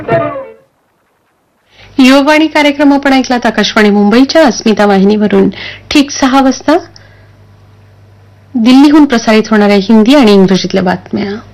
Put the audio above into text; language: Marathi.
युववाणी कार्यक्रम आपण ऐकलात आकाशवाणी मुंबईच्या अस्मिता वाहिनीवरून. ठीक 6 वाजता दिल्लीहून प्रसारित होणाऱ्या हिंदी आणि इंग्रजीतल्या बातम्या.